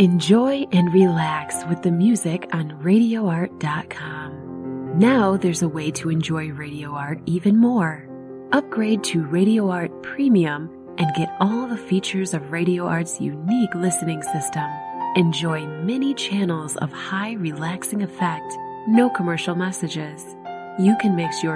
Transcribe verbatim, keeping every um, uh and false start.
Enjoy and relax with the music on radio art dot com. Now there's a way to enjoy Radio Art even more. Upgrade to Radio Art Premium and get all the features of Radio Art's unique listening system. Enjoy many channels of high relaxing effect, no commercial messages. You can mix your